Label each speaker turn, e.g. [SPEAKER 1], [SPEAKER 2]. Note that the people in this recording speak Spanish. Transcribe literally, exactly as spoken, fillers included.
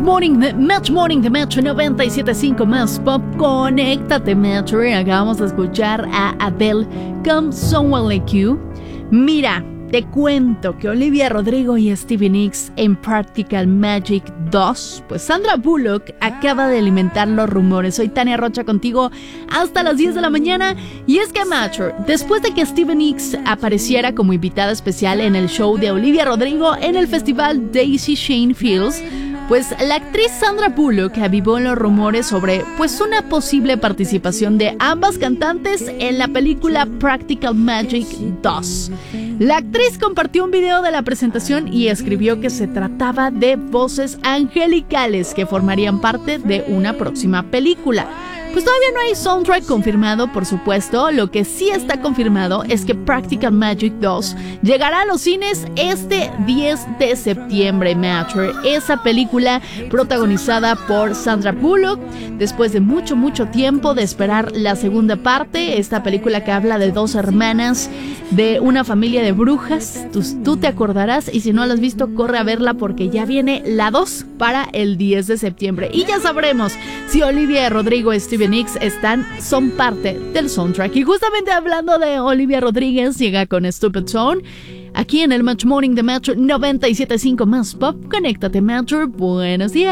[SPEAKER 1] Morning, de, Match Morning de Metro noventa y siete punto cinco más Pop. Conéctate, Metro. Acabamos de escuchar a Adele con Someone Like You. Mira, te cuento que Olivia Rodrigo y Stevie Nicks en Practical Magic dos, pues Sandra Bullock acaba de alimentar los rumores. Soy Tania Rocha contigo hasta las diez de la mañana. Y es que, Macho, después de que Stevie Nicks apareciera como invitada especial en el show de Olivia Rodrigo en el festival Daisy Shane Fields, pues la actriz Sandra Bullock avivó los rumores sobre pues una posible participación de ambas cantantes en la película Practical Magic dos. La actriz compartió un video de la presentación y escribió que se trataba de voces angelicales que formarían parte de una próxima película. Pues todavía no hay soundtrack confirmado, por supuesto. Lo que sí está confirmado es que Practical Magic dos llegará a los cines este diez de septiembre, Matter. Esa película protagonizada por Sandra Bullock, después de mucho, mucho tiempo de esperar la segunda parte. Esta película que habla de dos hermanas de una familia de brujas. Tú, tú te acordarás, y si no la has visto, corre a verla porque ya viene la dos para el diez de septiembre. Y ya sabremos si Olivia Rodrigo y Stevie Nicks están, son parte del soundtrack. Y justamente hablando de Olivia Rodríguez, llega con Stupid Zone aquí en el Match Morning de Metro noventa y siete punto cinco más Pop. Conéctate, Metro. Buenos días.